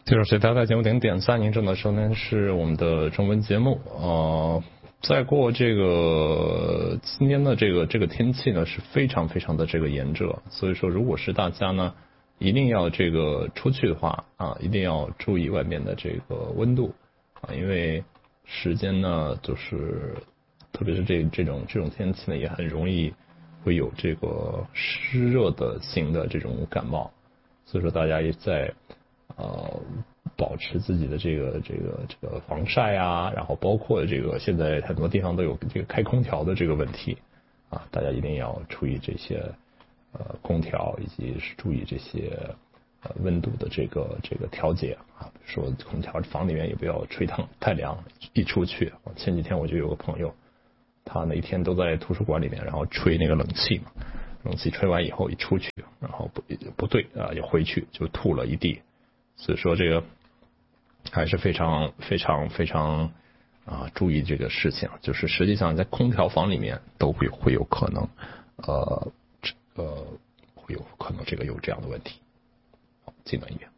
就是随大家节目0.3，您正在收听是我们的中文节目。再过今天的这个天气呢是非常非常的炎热，所以说如果是大家呢一定要出去的话一定要注意外面的这个温度因为时间呢就是特别是这种天气呢也很容易会有这个湿热的型的这种感冒，所以说大家也在保持自己的这个防晒然后包括现在很多地方都有开空调的这个问题大家一定要注意这些空调以及注意这些温度的这个调节比如说空调房里面也不要吹太凉，一出去前几天我就有个朋友，他那一天都在图书馆里面，然后吹那个冷气嘛，冷气吹完以后一出去，然后不对也回去就吐了一地。所以说这个还是非常非常非常注意这个事情，就是实际上在空调房里面都会有可能会有可能有这样的问题。好，技能一遍。